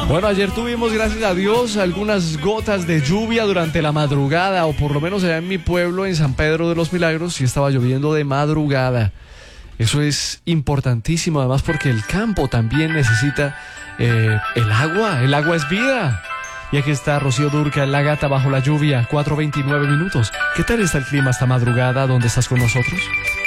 Bueno, ayer tuvimos, gracias a Dios, algunas gotas de lluvia durante la madrugada, o por lo menos allá en mi pueblo, en San Pedro de los Milagros, sí estaba lloviendo de madrugada. Eso es importantísimo, además, porque el campo también necesita el agua. El agua es vida. Y aquí está Rocío Dúrcal, la gata bajo la lluvia, 4:29 minutos. ¿Qué tal está el clima esta madrugada? ¿Dónde estás con nosotros?